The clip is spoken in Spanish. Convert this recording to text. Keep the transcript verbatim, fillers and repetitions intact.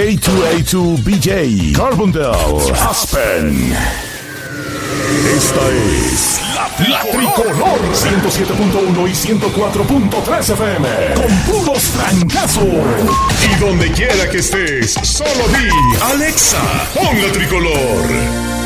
dos A dos B J, Carbondale, Aspen. Esta es la, la Tricolor ciento siete punto uno y ciento cuatro punto tres F M. Con puros trancazos. Y donde quiera que estés, solo di Alexa, pon la Tricolor.